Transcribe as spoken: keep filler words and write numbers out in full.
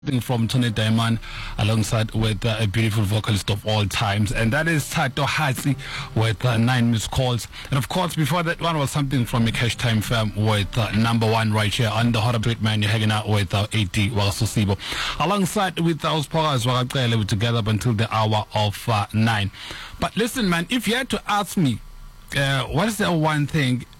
From Tony Diamond alongside with uh, a beautiful vocalist of all times, and that is Tato Hatsi with uh, nine missed calls. And of course before that one was something from a Cash Time Fam with uh, number one right here on the Hot Update. Man, you're hanging out with uh, A D Wakasusibo alongside with uh, Uspokas Wakakele. We're together up until the hour of uh, nine. But listen, man, if you had to ask me uh, what is the one thing